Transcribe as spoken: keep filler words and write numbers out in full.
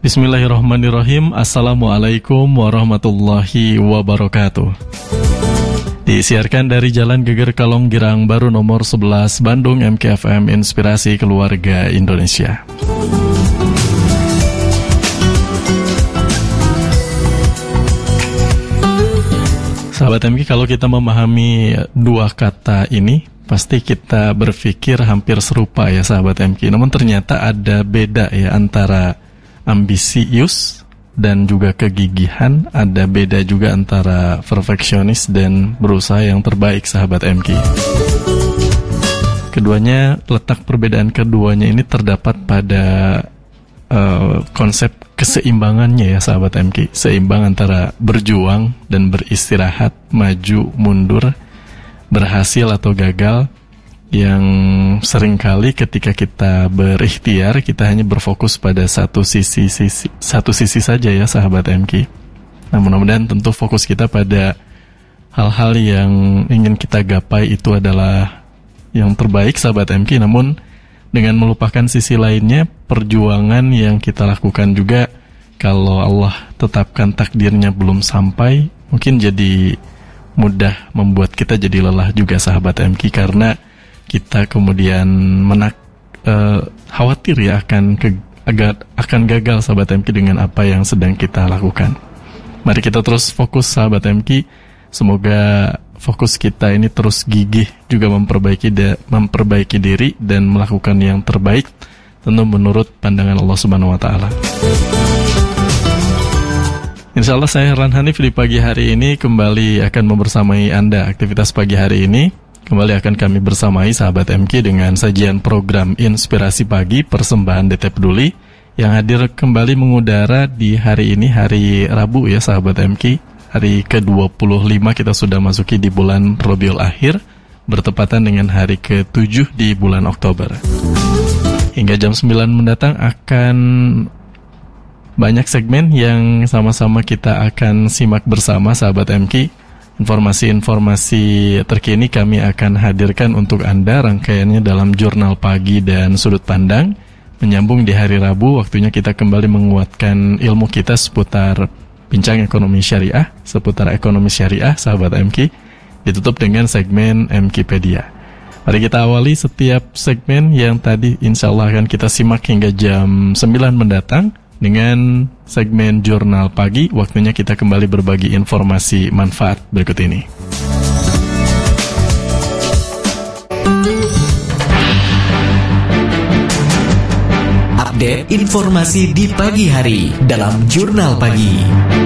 Bismillahirrahmanirrahim. Assalamualaikum warahmatullahi wabarakatuh. Disiarkan dari Jalan Geger Kalong Girang Baru nomor sebelas Bandung, M K F M Inspirasi Keluarga Indonesia. Sahabat M K, kalau kita memahami dua kata ini, pasti kita berpikir hampir serupa ya sahabat M K. Namun ternyata ada beda ya antara ambisius dan juga kegigihan, ada beda juga antara perfeksionis dan berusaha yang terbaik sahabat M K. Keduanya, letak perbedaan keduanya ini terdapat pada uh, konsep keseimbangannya ya sahabat M K. Seimbang antara berjuang dan beristirahat, maju, mundur, berhasil atau gagal, yang seringkali ketika kita berikhtiar kita hanya berfokus pada satu sisi, sisi satu sisi saja ya sahabat M K. Nah, mudah-mudahan tentu fokus kita pada hal-hal yang ingin kita gapai itu adalah yang terbaik sahabat M K, namun dengan melupakan sisi lainnya, perjuangan yang kita lakukan juga kalau Allah tetapkan takdirnya belum sampai, mungkin jadi mudah membuat kita jadi lelah juga sahabat M K, karena kita kemudian menak uh, khawatir ya akan ke, agak akan gagal sahabat M K dengan apa yang sedang kita lakukan. Mari kita terus fokus sahabat M K. Semoga fokus kita ini terus gigih juga memperbaiki da, memperbaiki diri dan melakukan yang terbaik, tentu menurut pandangan Allah Subhanahu wa taala. Insyaallah saya Ran Hanif di pagi hari ini kembali akan membersamai Anda. Aktivitas pagi hari ini kembali akan kami bersamai sahabat M K dengan sajian program Inspirasi Pagi persembahan D T Peduli yang hadir kembali mengudara di hari ini, hari Rabu ya sahabat M K. Hari ke dua puluh lima kita sudah masuki di bulan Rabiul Akhir, bertepatan dengan hari ke tujuh di bulan Oktober. Hingga jam sembilan mendatang akan banyak segmen yang sama-sama kita akan simak bersama sahabat M K. Informasi-informasi terkini kami akan hadirkan untuk Anda, rangkaiannya dalam Jurnal Pagi dan Sudut Pandang. Menyambung di hari Rabu, waktunya kita kembali menguatkan ilmu kita seputar bincang ekonomi syariah, seputar ekonomi syariah sahabat M K. Ditutup dengan segmen M Kpedia. Mari kita awali setiap segmen yang tadi insya Allah akan kita simak hingga jam sembilan mendatang dengan segmen Jurnal Pagi. Waktunya kita kembali berbagi informasi manfaat berikut ini. Update informasi di pagi hari dalam Jurnal Pagi.